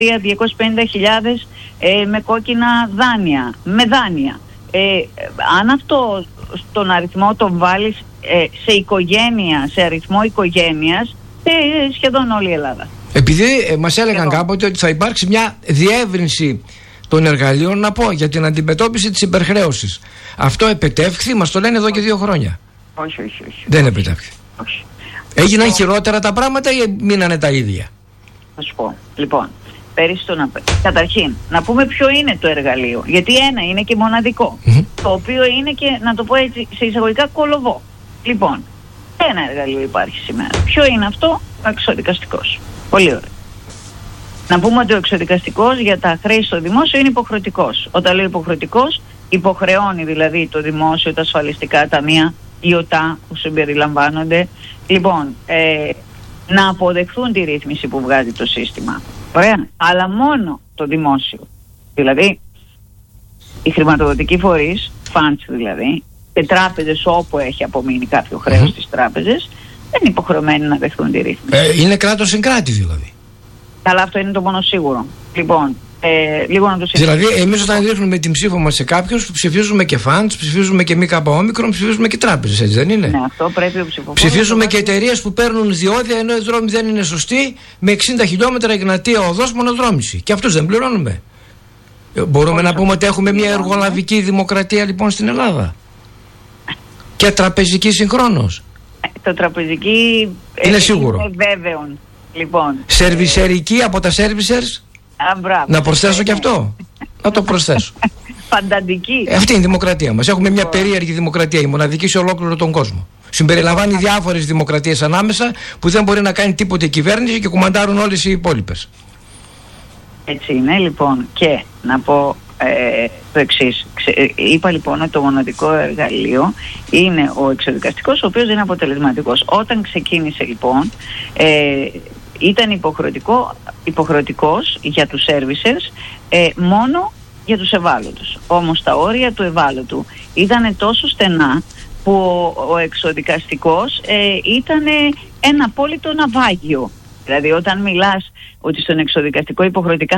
250.000 με κόκκινα δάνεια, με δάνεια. Αν αυτό στον αριθμό τον βάλεις σε οικογένεια, σε αριθμό οικογένειας, σχεδόν όλη η Ελλάδα. Επειδή μας έλεγαν κάποτε ότι θα υπάρξει μια διεύρυνση των εργαλείων, να πω, για την αντιμετώπιση της υπερχρέωσης. Αυτό επετεύχθη, μας το λένε εδώ και 2 χρόνια. Όχι. Δεν επετεύχθη. Όχι. Έγιναν χειρότερα τα πράγματα ή μείνανε τα ίδια? Θα σου πω. Λοιπόν, καταρχήν, να πούμε ποιο είναι το εργαλείο. Γιατί ένα είναι και μοναδικό. Το οποίο είναι και, να το πω έτσι, σε εισαγωγικά κολοβό. Λοιπόν, ένα εργαλείο υπάρχει σήμερα. Ποιο είναι αυτό? Ο εξοδικαστικός. Πολύ ωραία. Να πούμε ότι ο εξοδικαστικός για τα χρέη στο δημόσιο είναι υποχρεωτικός. Όταν λέω υποχρεωτικός, υποχρεώνει δηλαδή το δημόσιο, τα ασφαλιστικά ταμεία, οι ΟΤΑ που συμπεριλαμβάνονται, λοιπόν, να αποδεχθούν τη ρύθμιση που βγάζει το σύστημα. Ωραία. Αλλά μόνο το δημόσιο. Δηλαδή, οι χρηματοδοτικοί φορείς, funds δηλαδή, και τράπεζες όπου έχει απομείνει κάποιο χρέος στις τράπεζες, δεν είναι υποχρεωμένοι να δεχθούν τη ρύθμιση. Είναι κράτος συν κράτη δηλαδή. Αλλά αυτό είναι το μόνο σίγουρο. Λοιπόν, λίγο να το συζητήσουμε. Δηλαδή, εμείς όταν ρίχνουμε την ψήφο μας σε κάποιους, ψηφίζουμε και funds, ψηφίζουμε και ΜΚΟ, ψηφίζουμε και τράπεζες, έτσι δεν είναι? Ναι, αυτό πρέπει ο ψηφοφόρος. Ψηφίζουμε και εταιρείες που παίρνουν διόδια ενώ οι δρόμοι δεν είναι σωστοί, με 60 χιλιόμετρα Εγνατία οδός μονοδρόμηση. Και αυτούς δεν πληρώνουμε. Μπορούμε να πούμε ότι έχουμε μια εργολαβική δημοκρατία λοιπόν στην Ελλάδα? Και τραπεζική συγχρόνως? Το τραπεζική είναι σίγουρο. Είναι βέβαιο. Λοιπόν, σερβισερική από τα servicers. Να προσθέσω και αυτό. Να το προσθέσω. Φανταντική. Αυτή είναι η δημοκρατία μας. Έχουμε μια περίεργη δημοκρατία, η μοναδική σε ολόκληρο τον κόσμο. Συμπεριλαμβάνει διάφορες δημοκρατίες ανάμεσα που δεν μπορεί να κάνει τίποτε η κυβέρνηση και κουμαντάρουν όλες οι υπόλοιπες. Έτσι είναι λοιπόν. Και να πω το εξής. Είπα λοιπόν ότι το μοναδικό εργαλείο είναι ο εξοδικαστικός, ο οποίος δεν είναι αποτελεσματικός. Όταν ξεκίνησε λοιπόν ήταν υποχρεωτικός για τους servicers μόνο για τους ευάλωτους. Όμως τα όρια του ευάλωτου ήταν τόσο στενά που ο εξοδικαστικός ήταν ένα απόλυτο ναυάγιο. Δηλαδή όταν μιλάς ότι στον εξοδικαστικό υποχρεωτικά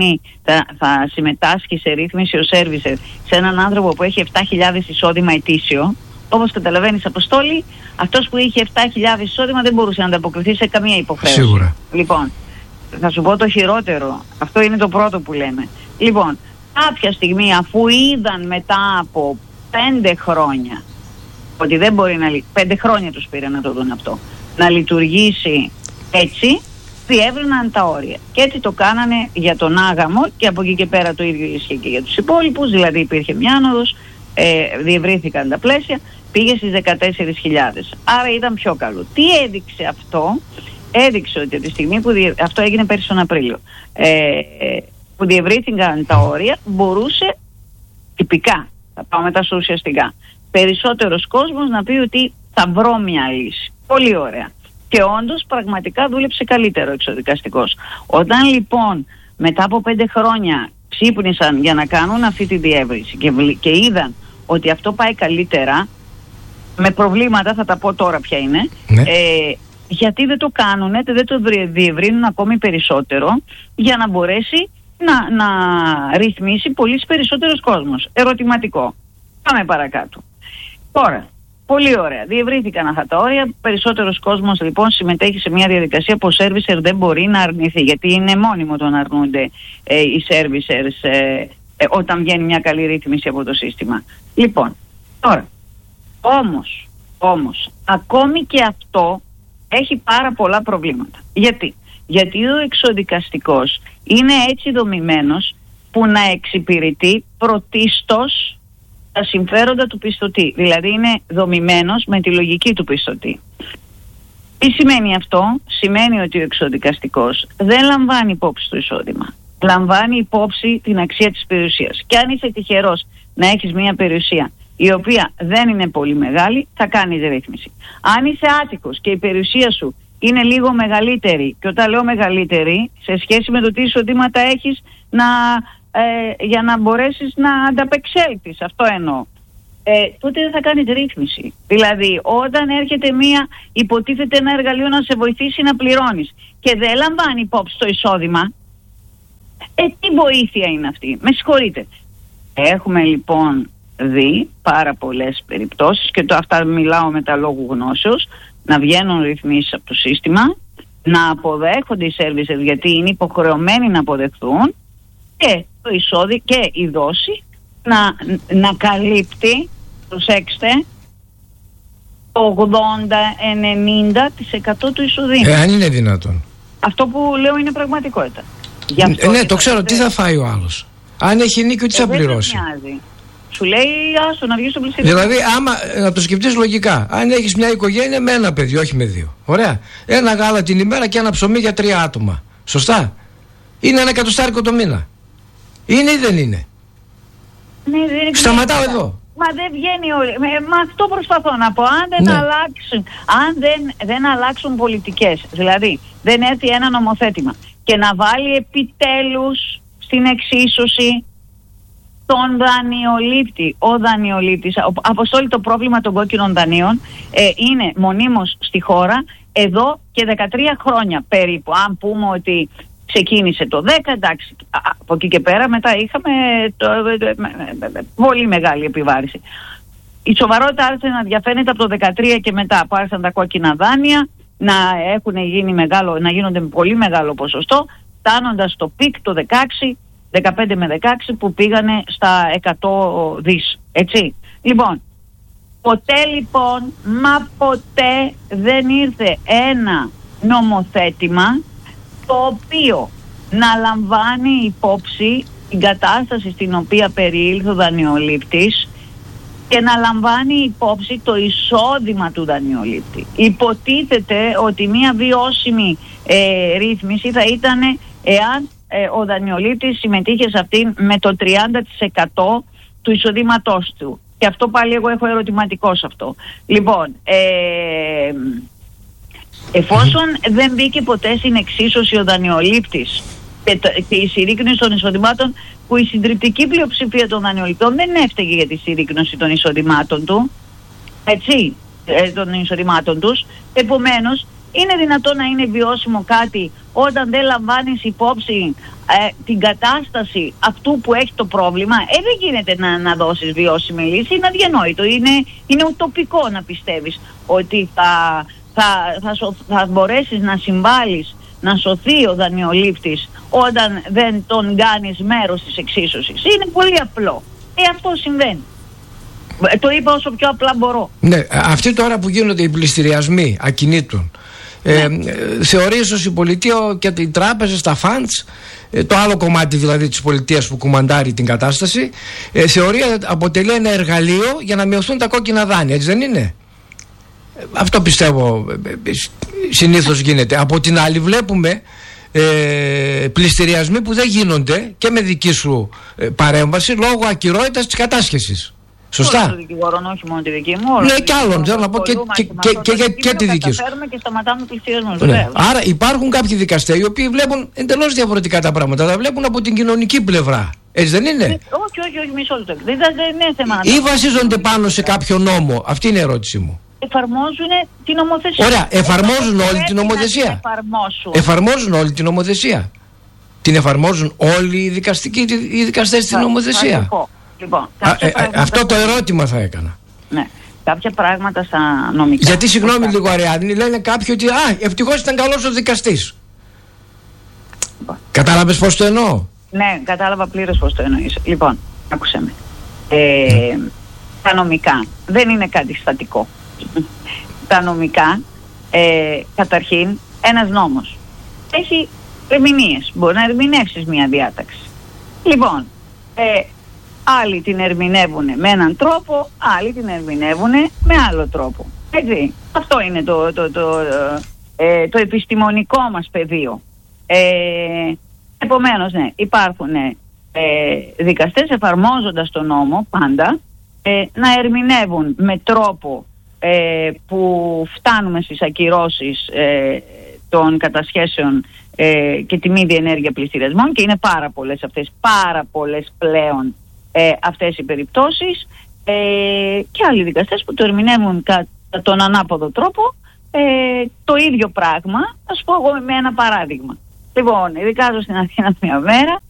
θα συμμετάσχει σε ρύθμιση ο servicer σε έναν άνθρωπο που έχει 7.000 εισόδημα ετήσιο, όπως καταλαβαίνεις, Αποστόλη, αυτός που είχε 7.000 εισόδημα δεν μπορούσε να ανταποκριθεί σε καμία υποχρέωση. Σίγουρα. Λοιπόν, θα σου πω το χειρότερο. Αυτό είναι το πρώτο που λέμε. Λοιπόν, κάποια στιγμή αφού είδαν μετά από 5 χρόνια ότι δεν μπορεί να 5 χρόνια τους πήρε να το δουν αυτό, να λειτουργήσει έτσι, διεύρυναν τα όρια. Και έτσι το κάνανε για τον άγαμο και από εκεί και πέρα το ίδιο ισχύει και για τους υπόλοιπους. Δηλαδή υπήρχε μια άνοδος, διευρύθηκαν τα πλαίσια, πήγε στις 14.000. Άρα ήταν πιο καλό. Τι έδειξε αυτό? Έδειξε ότι από τη στιγμή που αυτό έγινε πέρυσι τον Απρίλιο, που διευρύθηκαν τα όρια, μπορούσε τυπικά, θα πάω μετά στο ουσιαστικά, περισσότερος κόσμος να πει ότι θα βρω μια λύση. Πολύ ωραία. Και όντως πραγματικά δούλεψε καλύτερο ο εξοδικαστικός. Όταν λοιπόν μετά από 5 χρόνια ξύπνησαν για να κάνουν αυτή τη διεύρυνση και είδαν ότι αυτό πάει καλύτερα, με προβλήματα, θα τα πω τώρα ποια είναι, ναι. Γιατί δεν το κάνουνε, δεν το διευρύνουν ακόμη περισσότερο για να μπορέσει να ρυθμίσει πολύ περισσότερος κόσμος. Ερωτηματικό. Πάμε παρακάτω. Τώρα, πολύ ωραία. Διευρύθηκαν αυτά τα όρια. Περισσότερος κόσμος λοιπόν συμμετέχει σε μια διαδικασία που ο servicer δεν μπορεί να αρνηθεί. Γιατί είναι μόνιμο το να αρνούνται οι servicers όταν βγαίνει μια καλή ρύθμιση από το σύστημα. Λοιπόν, τώρα, όμως, ακόμη και αυτό έχει πάρα πολλά προβλήματα. Γιατί ο εξοδικαστικός είναι έτσι δομημένος που να εξυπηρετεί πρωτίστως τα συμφέροντα του πιστωτή. Δηλαδή είναι δομημένος με τη λογική του πιστωτή. Τι σημαίνει αυτό? Σημαίνει ότι ο εξοδικαστικός δεν λαμβάνει υπόψη το εισόδημα. Λαμβάνει υπόψη την αξία της περιουσίας. Και αν είσαι τυχερός να έχεις μια περιουσία η οποία δεν είναι πολύ μεγάλη, θα κάνεις ρύθμιση. Αν είσαι άτυχος και η περιουσία σου είναι λίγο μεγαλύτερη, και όταν λέω μεγαλύτερη, σε σχέση με το τι εισοδήματα έχεις, για να μπορέσεις να ανταπεξέλθεις, αυτό εννοώ, τότε δεν θα κάνεις ρύθμιση. Δηλαδή, όταν έρχεται υποτίθεται ένα εργαλείο να σε βοηθήσει να πληρώνεις και δεν λαμβάνει υπόψη το εισόδημα, Τι βοήθεια είναι αυτή? Με συγχωρείτε. Έχουμε λοιπόν δει πάρα πολλές περιπτώσεις, και αυτά μιλάω με τα λόγου γνώσεως, να βγαίνουν ρυθμίσεις από το σύστημα, να αποδέχονται οι services γιατί είναι υποχρεωμένοι να αποδεχθούν, και το εισόδημα και η δόση να καλύπτει, προσέξτε, το 80-90% του εισοδήματος. Αν είναι δυνατόν. Αυτό που λέω είναι πραγματικότητα. Ναι, το ξέρω. Τι θα φάει ο άλλος? Αν έχει ενίκιο, τι θα πληρώσει? Σου λέει άστο να βγει στον πληστηριασμό. Δηλαδή, άμα να το σκεφτείς λογικά, αν έχεις μια οικογένεια με ένα παιδί, όχι με δύο. Ωραία. Ένα γάλα την ημέρα και ένα ψωμί για 3 άτομα. Σωστά? Είναι 1 εκατοστάρικο το μήνα. Είναι ή δεν είναι? Ναι, δεν σταματάω εδώ. Μα δεν βγαίνει όλοι. Μα αυτό προσπαθώ να πω. Αν δεν αλλάξουν, αν δεν αλλάξουν πολιτικές, δηλαδή δεν έρθει ένα νομοθέτημα και να βάλει επιτέλους στην εξίσωση τον δανειολήπτη. Ο δανειολήπτης, Αποστόλη, το πρόβλημα των κόκκινων δανείων είναι μονίμως στη χώρα εδώ και 13 χρόνια περίπου. Αν πούμε ότι ξεκίνησε το 10, εντάξει, από εκεί και πέρα μετά είχαμε πολύ μεγάλη επιβάρηση. Η σοβαρότητα άρχισε να διαφαίνεται από το 13 και μετά, που άρχισαν τα κόκκινα δάνεια να γίνονται με πολύ μεγάλο ποσοστό, φτάνοντας στο πικ το 15 με 16 που πήγανε στα 100 δις, έτσι. Λοιπόν, ποτέ δεν ήρθε ένα νομοθέτημα το οποίο να λαμβάνει υπόψη την κατάσταση στην οποία περιήλθε ο δανειολήπτης και να λαμβάνει υπόψη το εισόδημα του δανειολήπτη. Υποτίθεται ότι μια βιώσιμη ρύθμιση θα ήταν εάν ο δανειολήπτης συμμετείχε σε αυτήν με το 30% του εισοδήματός του. Και αυτό πάλι εγώ έχω ερωτηματικό σε αυτό. Λοιπόν, εφόσον δεν μπήκε ποτέ στην εξίσωση ο δανειολήπτης και η συρρίκνωση των εισοδημάτων, που η συντριπτική πλειοψηφία των δανειοληπτών δεν έφταιγε για τη συρρίκνωση των εισοδημάτων του, έτσι, των εισοδημάτων τους, επομένως είναι δυνατόν να είναι βιώσιμο κάτι όταν δεν λαμβάνεις υπόψη την κατάσταση αυτού που έχει το πρόβλημα? Δεν γίνεται να δώσεις βιώσιμη λύση, είναι αδιανόητο, είναι ουτοπικό να πιστεύεις ότι θα μπορέσεις να συμβάλλεις να σωθεί ο δανειολήπτης όταν δεν τον κάνεις μέρος της εξίσωσης. Είναι πολύ απλό. Αυτό συμβαίνει. Το είπα όσο πιο απλά μπορώ. Ναι, αυτή τώρα που γίνονται οι πληστηριασμοί ακινήτων, θεωρείς ως η πολιτεία και οι τράπεζες, τα funds, το άλλο κομμάτι δηλαδή της πολιτείας που κουμαντάρει την κατάσταση, αποτελεί ένα εργαλείο για να μειωθούν τα κόκκινα δάνεια, έτσι δεν είναι? Αυτό πιστεύω συνήθως γίνεται. Από την άλλη βλέπουμε πληστηριασμοί που δεν γίνονται και με δική σου παρέμβαση λόγω ακυρότητας της κατάσχεσης. Σωστά. Όχι δικηγόρων, όχι μόνο τη δική μου. Ναι, και άλλων. Θέλω να πω και τη δική σου. Και σταματάμε πληστηριασμούς. Ναι. Άρα υπάρχουν κάποιοι δικαστές οι οποίοι βλέπουν εντελώς διαφορετικά τα πράγματα. Τα βλέπουν από την κοινωνική πλευρά. Έτσι δεν είναι? Όχι, μισό λεπτό. Δεν είναι θέμα. Ή βασίζονται πάνω σε κάποιο νόμο? Αυτή είναι η ερώτησή μου. Εφαρμόζουν την νομοθεσία. Ωραία, εφαρμόζουν όλη την νομοθεσία. Εφαρμόζουν όλη την νομοθεσία. Την εφαρμόζουν όλοι οι δικαστές την νομοθεσία? Λοιπόν, αυτό το ερώτημα θα έκανα. Ναι. Κάποια πράγματα στα νομικά. Γιατί, συγγνώμη λίγο, Αριάδνη, λένε κάποιοι ότι ευτυχώς ήταν καλός ο δικαστής. Κατάλαβες πώς το εννοώ? Ναι, κατάλαβα πλήρως πώς το εννοείς. Λοιπόν, άκουσε με. Τα νομικά δεν είναι κάτι στατικό. Τα νομικά, καταρχήν, ένας νόμος έχει ερμηνείες. Μπορεί να ερμηνεύσεις μια διάταξη. Λοιπόν, άλλοι την ερμηνεύουν με έναν τρόπο, άλλοι την ερμηνεύουν με άλλο τρόπο. Έτσι. Αυτό είναι το επιστημονικό μας πεδίο. Επομένως, ναι, υπάρχουν δικαστές, εφαρμόζοντας τον νόμο πάντα, να ερμηνεύουν με τρόπο που φτάνουμε στις ακυρώσεις των κατασχέσεων και τη μη διενέργεια πληστηριασμών, και είναι πάρα πολλές πλέον αυτές οι περιπτώσεις, και άλλοι δικαστές που το ερμηνεύουν κατά τον ανάποδο τρόπο, το ίδιο πράγμα. Θα σου πω εγώ με ένα παράδειγμα. Λοιπόν, δικάζω στην Αθήνα μια μέρα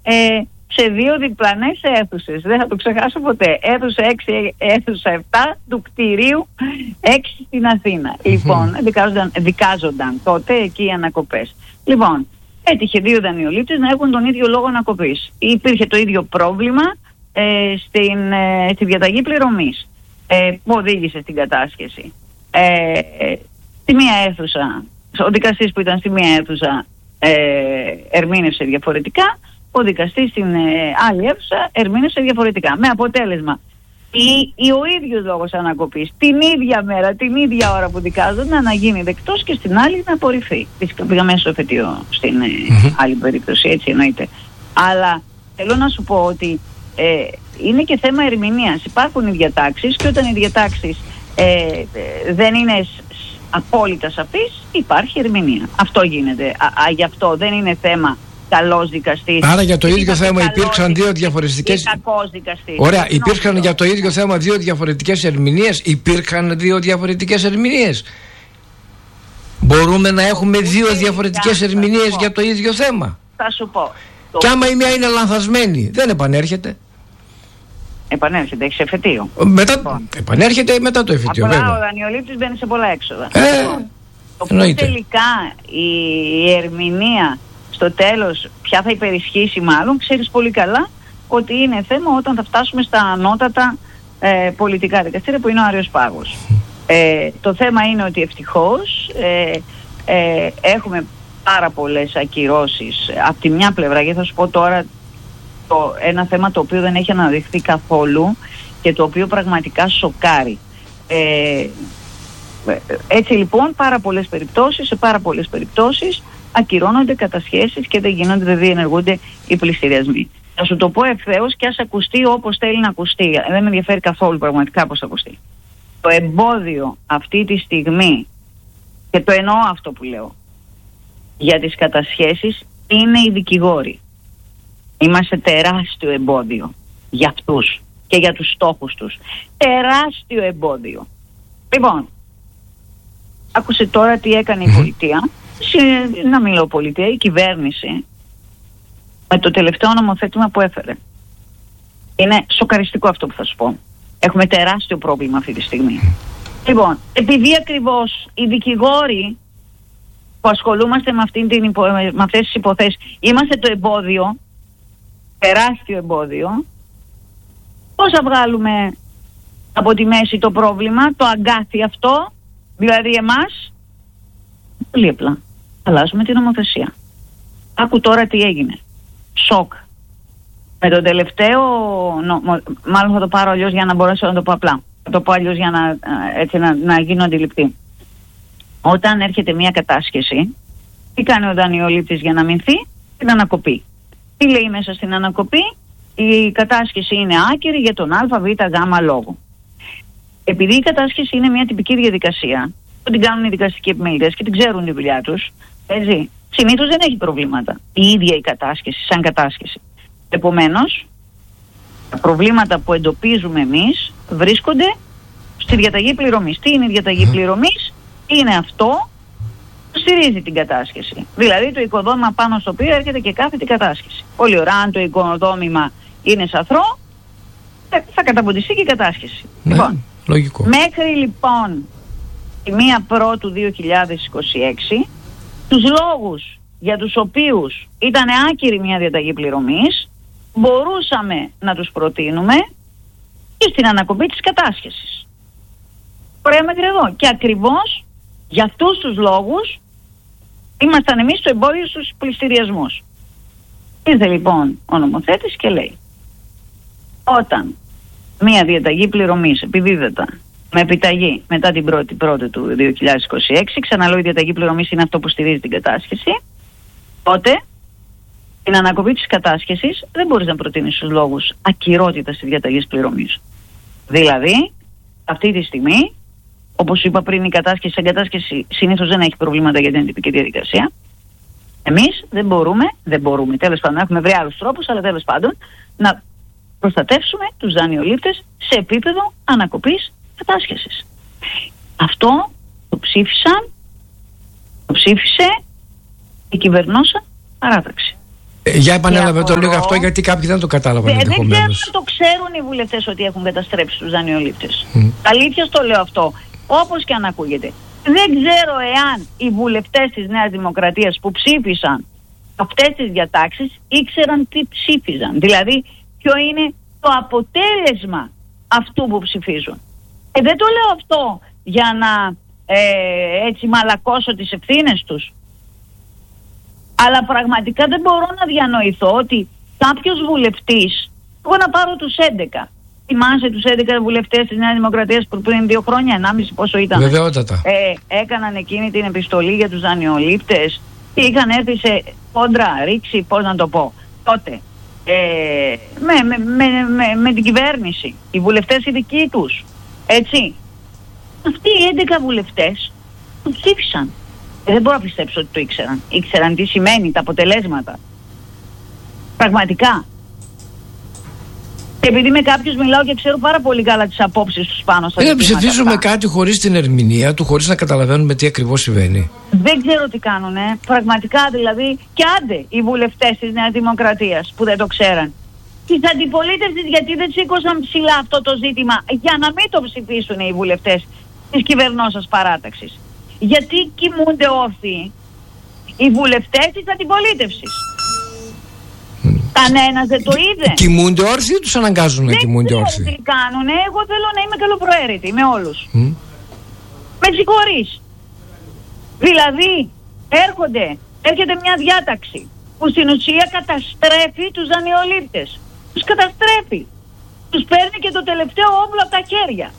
σε 2 διπλανές αίθουσες. Δεν θα το ξεχάσω ποτέ. Αίθουσα 6, αίθουσα 7 του κτηρίου 6 στην Αθήνα. Λοιπόν, δικάζονταν τότε εκεί οι ανακοπές. Λοιπόν, έτυχε 2 δανειολήπτες να έχουν τον ίδιο λόγο ανακοπής. Υπήρχε το ίδιο πρόβλημα στη διαταγή πληρωμής που οδήγησε στην κατάσχεση. Στη μία αίθουσα, ο δικαστής που ήταν στη μία αίθουσα ερμήνευσε διαφορετικά, ο δικαστής στην άλλη αίθουσα ερμήνευσε διαφορετικά. Με αποτέλεσμα ο ίδιος λόγος ανακοπής την ίδια μέρα, την ίδια ώρα που δικάζονταν να γίνει δεκτός και στην άλλη να απορριφθεί. Φυσικά πήγαμε στο εφετείο στην άλλη περίπτωση, έτσι εννοείται. Αλλά θέλω να σου πω ότι είναι και θέμα ερμηνείας. Υπάρχουν οι διατάξεις και όταν οι διατάξεις δεν είναι απόλυτα σαφείς, υπάρχει ερμηνεία. Αυτό γίνεται. Γι' αυτό δεν είναι θέμα καλός δικαστής. Άρα για το ίδιο θέμα υπήρξαν 2 διαφορετικές. Κακός δικαστής. Ωραία, υπήρχαν για το ίδιο θέμα 2 διαφορετικές ερμηνείες. Υπήρχαν 2 διαφορετικές ερμηνείες. Μπορούμε να έχουμε 2 διαφορετικές ερμηνείες για το ίδιο θέμα. Θα σου πω. Και άμα η μία είναι λανθασμένη, δεν επανέρχεται. Επανέρχεται, έχει εφετείο. Επανέρχεται μετά το εφετείο. Απλά ο δανειολήπτης μπαίνει σε πολλά έξοδα. Οπότε τελικά η ερμηνεία στο τέλος, ποια θα υπερισχύσει μάλλον, ξέρεις πολύ καλά ότι είναι θέμα όταν θα φτάσουμε στα ανώτατα πολιτικά δικαστήρια που είναι ο Άριος Πάγος. Το θέμα είναι ότι ευτυχώς έχουμε πάρα πολλές ακυρώσεις από τη μια πλευρά, γιατί θα σου πω τώρα ένα θέμα το οποίο δεν έχει αναδειχθεί καθόλου και το οποίο πραγματικά σοκάρει. Έτσι λοιπόν σε πάρα πολλές περιπτώσεις ακυρώνονται κατασχέσεις και δεν διενεργούνται οι πληστηριασμοί. Θα σου το πω ευθέως και ας ακουστεί όπως θέλει να ακουστεί. Δεν με ενδιαφέρει καθόλου πραγματικά πώς ακουστεί. Το εμπόδιο αυτή τη στιγμή, και το εννοώ αυτό που λέω, για τις κατασχέσεις είναι οι δικηγόροι. Είμαστε τεράστιο εμπόδιο για αυτούς και για τους στόχους τους. Τεράστιο εμπόδιο. Λοιπόν, άκουσε τώρα τι έκανε η πολιτεία. Να μιλώ πολιτεία, η κυβέρνηση με το τελευταίο νομοθέτημα που έφερε. Είναι σοκαριστικό αυτό που θα σου πω. Έχουμε τεράστιο πρόβλημα αυτή τη στιγμή. Λοιπόν, επειδή ακριβώς οι δικηγόροι που ασχολούμαστε με αυτές τις υποθέσεις είμαστε το εμπόδιο, τεράστιο εμπόδιο, πώς θα βγάλουμε από τη μέση το πρόβλημα, το αγκάθι αυτό, δηλαδή εμάς? Πολύ απλά. Αλλάζουμε την νομοθεσία. Άκου τώρα τι έγινε. Σοκ. Με τον τελευταίο, μάλλον θα το πάρω αλλιώς για να μπορέσω να το πω απλά. Θα το πω αλλιώς για να γίνω αντιληπτή. Όταν έρχεται μια κατάσχεση, τι κάνει ο δανειολήπτης για να μηνθεί? Την ανακοπή. Τι λέει μέσα στην ανακοπή? Η κατάσχεση είναι άκυρη για τον α, β, γ λόγο. Επειδή η κατάσχεση είναι μια τυπική διαδικασία, που την κάνουν οι δικαστικοί επιμελητές και την ξέρουν τη δουλειά τους, έτσι, συνήθως δεν έχει προβλήματα η ίδια η κατάσχεση σαν κατάσχεση. Επομένως, τα προβλήματα που εντοπίζουμε εμείς βρίσκονται στη διαταγή πληρωμής. Τι είναι η διαταγή πληρωμής? Είναι αυτό που στηρίζει την κατάσχεση. Δηλαδή το οικοδόμημα πάνω στο οποίο έρχεται και κάθεται η κατάσχεση. Πολύ ωραία, αν το οικοδόμημα είναι σαθρό, θα καταποντιστεί και η κατάσχεση. Ναι, λοιπόν, λογικό. Μέχρι λοιπόν τη 1 Πρώτου 2026, τους λόγους για τους οποίους ήταν άκυρη μια διαταγή πληρωμής μπορούσαμε να τους προτείνουμε και στην ανακοπή της κατάσχεσης. Ωραία μέχρι εδώ. Και ακριβώς για αυτούς τους λόγους ήμασταν εμείς στο εμπόδιο στους πληστηριασμούς. Ήρθε λοιπόν ο νομοθέτης και λέει, όταν μια διαταγή πληρωμής επιδίδεται με επιταγή μετά την 1η Πρώτη του 2026, ξαναλέω η διαταγή πληρωμής είναι αυτό που στηρίζει την κατάσχεση, τότε την ανακοπή της κατάσχεσης δεν μπορείς να προτείνεις τους λόγους ακυρότητας της διαταγής πληρωμής. Δηλαδή, αυτή τη στιγμή, όπως σου είπα πριν, η κατάσχεση σαν κατάσχεση συνήθως δεν έχει προβλήματα για την τυπική διαδικασία. Εμείς δεν μπορούμε, τέλος πάντων, έχουμε βρει άλλους τρόπους, αλλά τέλος πάντων, να προστατεύσουμε τους δανειολήπτες σε επίπεδο ανακοπής κατάσχεσης. Αυτό το ψήφισε η κυβερνόσα παράταξη. Για επανέλαβε το λίγο αυτό, γιατί κάποιοι δεν το κατάλαβαν ενδεχομένως. Δεν ξέρω αν το ξέρουν οι βουλευτές ότι έχουν καταστρέψει τους δανειολήπτες. Αλήθεια το λέω αυτό, όπως και αν ακούγεται. Δεν ξέρω εάν οι βουλευτές της Νέας Δημοκρατίας που ψήφισαν αυτές τις διατάξεις ήξεραν τι ψήφιζαν. Δηλαδή, ποιο είναι το αποτέλεσμα αυτού που ψηφίζουν. Δεν το λέω αυτό για να έτσι μαλακώσω τις ευθύνες τους. Αλλά πραγματικά δεν μπορώ να διανοηθώ ότι κάποιος βουλευτής, εγώ να πάρω τους 11. Θυμάσαι τους 11 βουλευτές της Νέας Δημοκρατίας που πριν 2 χρόνια, 1,5 πόσο ήταν. Βεβαιότατα. Έκαναν εκείνη την επιστολή για τους δανειολήπτες και είχαν έρθει σε κόντρα, ρήξη, πώς να το πω, τότε. Με την κυβέρνηση. Οι βουλευτές οι δικοί τους. Έτσι. Αυτοί οι 11 βουλευτές το ψήφισαν. Δεν μπορώ να πιστέψω ότι το ήξεραν. Ήξεραν τι σημαίνει τα αποτελέσματα. Πραγματικά. Και επειδή με κάποιους μιλάω και ξέρω πάρα πολύ καλά τις απόψεις τους πάνω στα ζητήματα. Ψηφίζουμε κάτι χωρίς την ερμηνεία του, χωρίς να καταλαβαίνουμε τι ακριβώς συμβαίνει. Δεν ξέρω τι κάνουνε. Πραγματικά δηλαδή. Και άντε οι βουλευτές της Νέας Δημοκρατίας που δεν το ξέραν. Της αντιπολίτευσης, γιατί δεν σήκωσαν ψηλά αυτό το ζήτημα για να μην το ψηφίσουν οι βουλευτές της κυβερνώσας παράταξης. Γιατί κοιμούνται όρθιοι οι βουλευτές της αντιπολίτευσης. Κανένας δεν το είδε. Κοιμούνται όρθιοι ή τους αναγκάζουν να κοιμούνται όρθιοι? Δεν τι κάνουνε. Εγώ θέλω να είμαι καλοπροαίρετη με όλους. Με συγχωρείς. Δηλαδή έρχεται μια διάταξη που στην ουσία καταστρέφει τους δανειολήπτες. Τους καταστρέφει. Τους παίρνει και το τελευταίο όπλο από τα χέρια.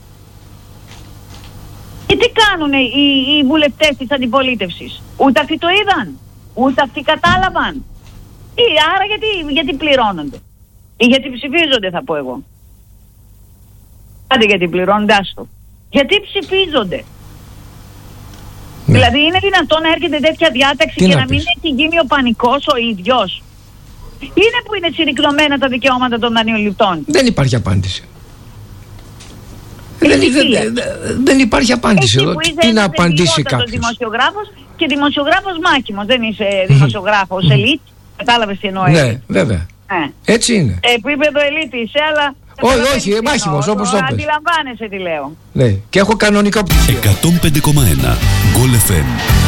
Και τι κάνουνε οι βουλευτές της αντιπολίτευσης? Ούτε αυτοί το είδαν. Ούτε αυτοί κατάλαβαν. Άρα γιατί πληρώνονται? Ή γιατί ψηφίζονται, θα πω εγώ. Άντε γιατί πληρώνονται, άστο. Γιατί ψηφίζονται? Δηλαδή είναι δυνατόν να έρχεται τέτοια διάταξη και να μην έχει γίνει ο πανικός ο ίδιος? Είναι που είναι συρρυκνωμένα τα δικαιώματα των δανειοληπτών? Δεν υπάρχει απάντηση. Δεν υπάρχει απάντηση εδώ. Τι να απαντήσει κάποιος? Δημοσιογράφος και δημοσιογράφος μάχημος. Δεν είσαι δημοσιογράφος ελίτ. Κατάλαβες τι εννοώ? Ναι, βέβαια. Έτσι είναι. Επίπεδο ελίτ είσαι, αλλά... Όχι, μάχημος, όπως το πες. Αντιλαμβάνεσαι τι λέω. Ναι, και έχω κανονικό πτυχίο. 105,1 Goal FM.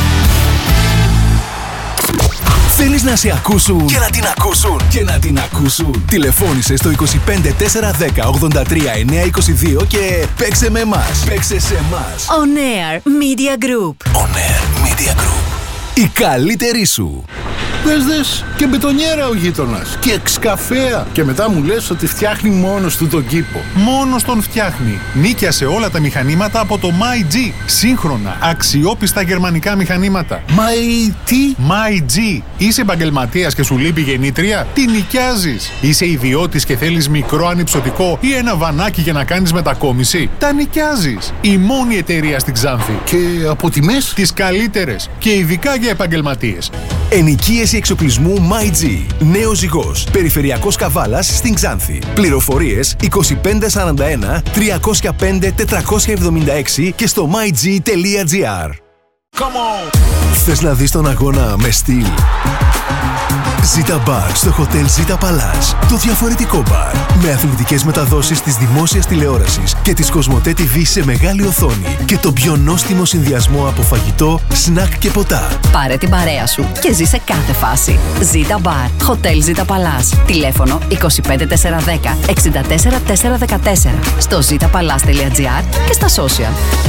Θέλεις να σε ακούσουν και να την ακούσουν και να την ακούσουν? Τηλεφώνησε στο 25 410 83 922 και παίξε με εμάς. Παίξε σε εμάς. On Air Media Group. On Air Media Group. Η καλύτερη σου. Δες και μπετονιέρα ο γείτονας και εξκαφέα. Και μετά μου λες ότι φτιάχνει μόνος του τον κήπο. Μόνος τον φτιάχνει. Νίκιασε όλα τα μηχανήματα από το MyG. Σύγχρονα, αξιόπιστα γερμανικά μηχανήματα. Τι? MyG. Είσαι επαγγελματίας και σου λείπει γεννήτρια? Τι νοικιάζεις? Είσαι ιδιώτης και θέλεις μικρό ανυψωτικό ή ένα βανάκι για να κάνεις μετακόμιση? Τα νοικιάζεις. Η μόνη εταιρεία στην Ξάνθη. Και από τιμές? Τις καλύτερες και ειδικά για επαγγελματίες. Ενοικίαση εξοπλισμού MyG. Νέος Ζυγός. Περιφερειακός Καβάλας στην Ξάνθη. Πληροφορίες 2541 305 476 και στο myg.gr. Θες να δεις τον αγώνα με στυλ? Zita Bar στο Hotel Zita Palace. Το διαφορετικό μπαρ. Με αθλητικές μεταδόσεις της δημόσιας τηλεόρασης και της Κοσμοτέ TV σε μεγάλη οθόνη. Και το πιο νόστιμο συνδυασμό από φαγητό, σνακ και ποτά. Πάρε την παρέα σου και ζήσε κάθε φάση. Zita Bar. Hotel Zita Palace. Τηλέφωνο 25 410 64 414. Στο zitapalace.gr και στα social.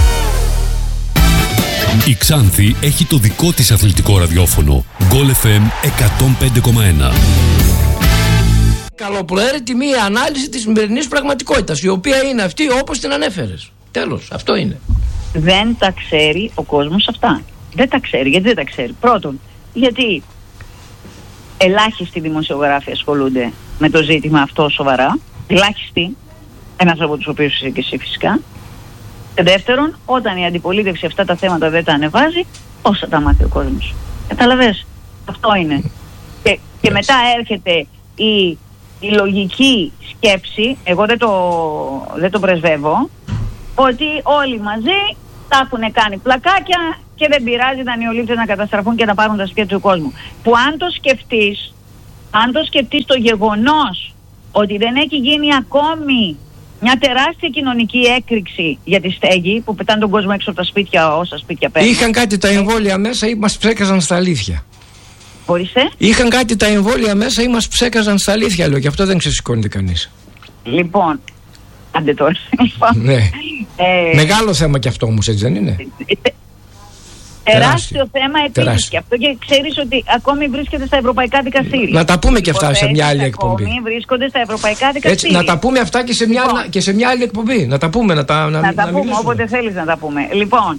Η Ξάνθη έχει το δικό της αθλητικό ραδιόφωνο. Goal FM 105,1. Καλοπροαίρετη μία ανάλυση της σημερινής πραγματικότητας, η οποία είναι αυτή όπως την ανέφερες. Τέλος, αυτό είναι. Δεν τα ξέρει ο κόσμος αυτά. Δεν τα ξέρει. Γιατί δεν τα ξέρει? Πρώτον, γιατί ελάχιστοι δημοσιογράφοι ασχολούνται με το ζήτημα αυτό σοβαρά. Ελάχιστοι. Ένας από τους οποίους είσαι και εσύ φυσικά. Και δεύτερον, όταν η αντιπολίτευση αυτά τα θέματα δεν τα ανεβάζει, πώς θα τα μάθει ο κόσμος? Καταλαβες? Αυτό είναι. Και μετά έρχεται η λογική σκέψη, εγώ δεν το πρεσβεύω, ότι όλοι μαζί τα έχουν κάνει πλακάκια και δεν πειράζει οι δανειολήπτες να καταστραφούν και να πάρουν τα σπίτια του κόσμου. Που αν το σκεφτείς, αν το σκεφτείς το γεγονός ότι δεν έχει γίνει ακόμη μια τεράστια κοινωνική έκρηξη για τη στέγη που πετάνε τον κόσμο έξω από τα σπίτια, όσα σπίτια παίρνουν. Είχαν κάτι τα εμβόλια μέσα ή μας ψέκαζαν στα αλήθεια? Ορίστε. Είχαν κάτι τα εμβόλια μέσα ή μας ψέκαζαν στα αλήθεια, λέω, και αυτό δεν ξεσηκώνεται κανείς. Λοιπόν, άντε τώρα. Ναι. Μεγάλο θέμα και αυτό όμως, έτσι δεν είναι? Τεράστιο θέμα επίσης και αυτό, και ξέρεις ότι ακόμη βρίσκεται στα ευρωπαϊκά δικαστήρια. Να τα πούμε και αυτά σε μια άλλη εκπομπή. Ακόμη βρίσκονται στα ευρωπαϊκά δικαστήρια. Έτσι, να τα πούμε αυτά και σε μια άλλη εκπομπή. Να τα πούμε, να τα πούμε όποτε θέλεις να τα πούμε. Λοιπόν,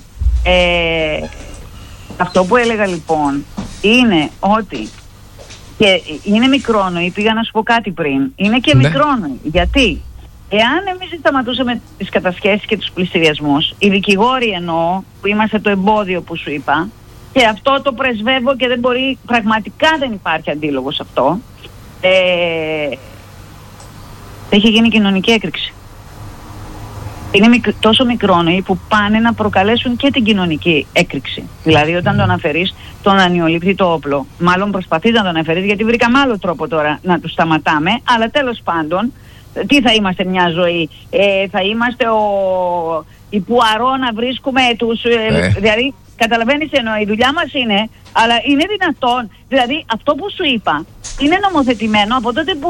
αυτό που έλεγα λοιπόν είναι ότι και είναι μικρόνοοι, πήγα να σου πω κάτι πριν, είναι και μικρόνοοι. Γιατί εάν εμείς σταματούσαμε τις κατασχέσεις και τους πληστηριασμούς, οι δικηγόροι εννοώ, που είμαστε το εμπόδιο που σου είπα, και αυτό το πρεσβεύω και δεν μπορεί, πραγματικά δεν υπάρχει αντίλογο σε αυτό, έχει γίνει κοινωνική έκρηξη. Είναι τόσο μικρόνοοι που πάνε να προκαλέσουν και την κοινωνική έκρηξη. Δηλαδή όταν τον αφαιρείς τον ανιολύπτητο όπλο, μάλλον προσπαθείς να τον αφαιρείς, γιατί βρήκαμε άλλο τρόπο τώρα να τους σταματάμε, αλλά τέλος πάντων, τι θα είμαστε μια ζωή, θα είμαστε η Πουαρό να βρίσκουμε τους, δηλαδή καταλαβαίνεις, εννοώ, η δουλειά μας είναι, αλλά είναι δυνατόν, δηλαδή αυτό που σου είπα είναι νομοθετημένο από τότε που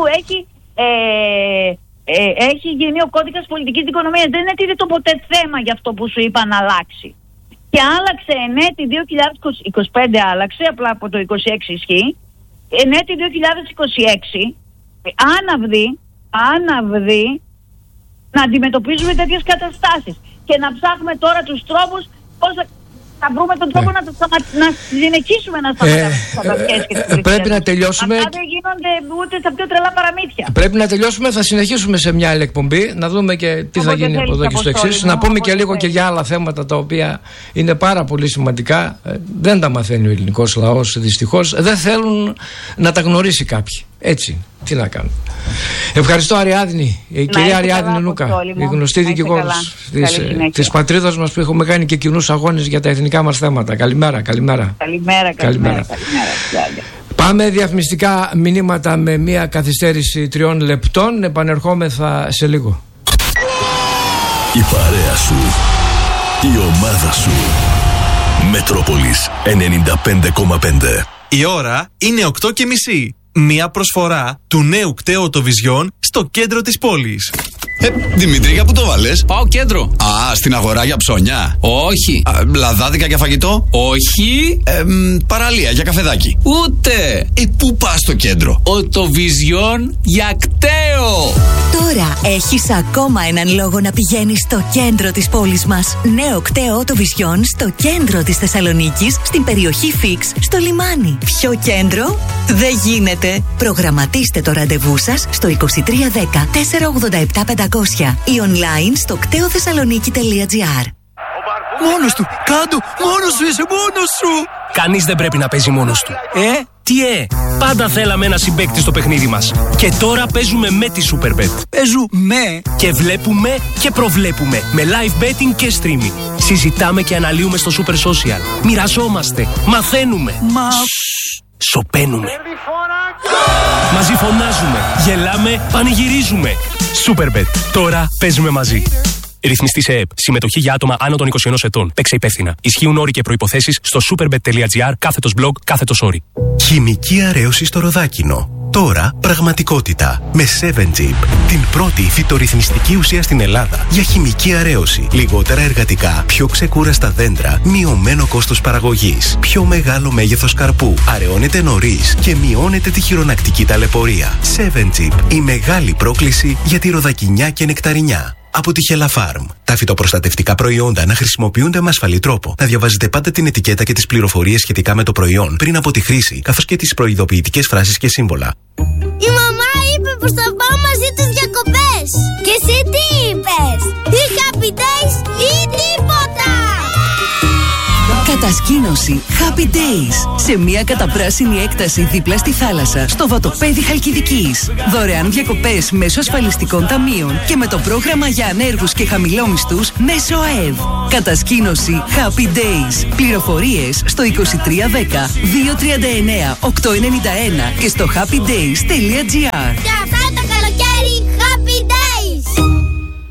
έχει γίνει ο κώδικας πολιτικής δικονομίας. Δεν είναι το ποτέ θέμα για αυτό που σου είπα να αλλάξει. Και άλλαξε ενέτη 2025, άλλαξε, απλά από το 26 ισχύει, ενέτη 2026, άναυδη να αντιμετωπίζουμε τέτοιες καταστάσεις και να ψάχνουμε τώρα τους τρόπους πώς θα βρούμε τον τρόπο να συνεχίσουμε να σταματάμε. Πρέπει να τελειώσουμε. Αυτά δεν γίνονται ούτε στα πιο τρελά παραμύθια. Πρέπει να τελειώσουμε. Θα συνεχίσουμε σε μια άλλη εκπομπή να δούμε και τι θα γίνει από εδώ και στο εξής. Να πούμε και λίγο και για άλλα θέματα τα οποία είναι πάρα πολύ σημαντικά. Δεν τα μαθαίνει ο ελληνικός λαός, δυστυχώς. Δεν θέλουν να τα γνωρίσει κάποιοι. Έτσι. Τι να κάνουμε. Ευχαριστώ, Αριάδνη. Η κυρία Αριάδνη Νούκα, η γνωστή δικηγόρος της πατρίδας μας, που έχουμε κάνει και κοινούς αγώνες για τα εθνικά μας θέματα. Καλημέρα. Καλημέρα. Πάμε διαφημιστικά μηνύματα με μια καθυστέρηση 3 λεπτών. Επανερχόμεθα σε λίγο. Η παρέα σου, η ομάδα σου. Μετρόπολης 95,5. Η ώρα είναι 8:30. Μια προσφορά του νέου κταίου Οτοβιζιόν στο κέντρο της πόλης. Δημήτρη, για πού το βάλες? Πάω κέντρο. Α, στην αγορά για ψώνια? Όχι. Λαδάδικα για φαγητό? Όχι. Παραλία για καφεδάκι? Ούτε. Πού πας στο κέντρο? Οτοβιζιόν για κταίο. Τώρα έχεις ακόμα έναν λόγο να πηγαίνεις στο κέντρο της πόλης μας. Νέο κταίο Οτοβιζιόν στο κέντρο της Θεσσαλονίκης, στην περιοχή Φίξ, στο λιμάνι. Ποιο κέντρο? Δεν γίνεται. Προγραμματίστε το ραντεβού σας στο 2310 487 500 ή online στο κτεοθεσσαλονίκη.gr. Μόνος του! Κάντο! Μόνος σου! Είσαι μόνος σου! Κανείς δεν πρέπει να παίζει μόνος του. Τι πάντα θέλαμε ένα συμπαίκτη στο παιχνίδι μας. Και τώρα παίζουμε με τη Superbet. Παίζουμε! Και βλέπουμε και προβλέπουμε με live betting και streaming. Συζητάμε και αναλύουμε στο Super Social. Μοιραζόμαστε, μαθαίνουμε. Σωπαίνουμε. Μαζί φωνάζουμε, γελάμε, πανηγυρίζουμε. Superbet. Τώρα παίζουμε μαζί. Ρυθμιστή σε ΕΕΠ. Συμμετοχή για άτομα άνω των 21 ετών. Παίξε υπεύθυνα. Ισχύουν όροι και προϋποθέσεις στο superbet.gr/blog/όροι. Χημική αρέωση στο Ροδάκινο. Τώρα πραγματικότητα. Με 7Jeep. Την πρώτη φυτορυθμιστική ουσία στην Ελλάδα για χημική αρέωση. Λιγότερα εργατικά, πιο ξεκούραστα δέντρα, μειωμένο κόστος παραγωγής, πιο μεγάλο μέγεθος καρπού, αραιώνεται νωρίς και μειώνεται τη χειρονακτική ταλαιπωρία. 7Jeep. Η μεγάλη πρόκληση για τη ροδακινιά και νεκταρινιά. Από τη Χελαφάρμ. Τα φυτοπροστατευτικά προϊόντα να χρησιμοποιούνται με ασφαλή τρόπο. Να διαβάζετε πάντα την ετικέτα και τις πληροφορίες σχετικά με το προϊόν πριν από τη χρήση, καθώς και τις προειδοποιητικές φράσεις και σύμβολα. Η μαμά είπε πως θα πάω μαζί τους διακοπές. Και εσύ τι είπες? Ή happy days ή τίποτα. Κατασκήνωση Happy Days. Σε μια καταπράσινη έκταση δίπλα στη θάλασσα, στο βατοπέδι Χαλκιδικής. Δωρεάν διακοπές μέσω ασφαλιστικών ταμείων και με το πρόγραμμα για ανέργους και χαμηλόμισθους μέσω ΑΕΔ. Κατασκήνωση Happy Days. Πληροφορίες στο 2310 239 891 και στο happydays.gr.